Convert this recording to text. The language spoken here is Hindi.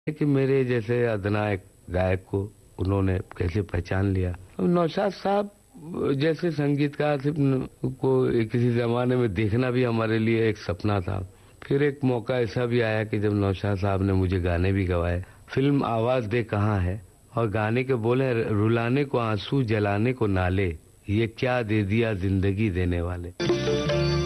कि मेरे जैसे अदनायक गायक को उन्होंने कैसे पहचान लिया। नौशाद साहब जैसे संगीतकार को किसी जमाने में देखना भी हमारे लिए एक सपना था। फिर एक मौका ऐसा भी आया कि जब नौशाद साहब ने मुझे गाने भी गवाए। फिल्म आवाज दे कहाँ है और गाने के बोले, रुलाने को आंसू जलाने को नाले, ये क्या दे दिया जिंदगी देने वाले।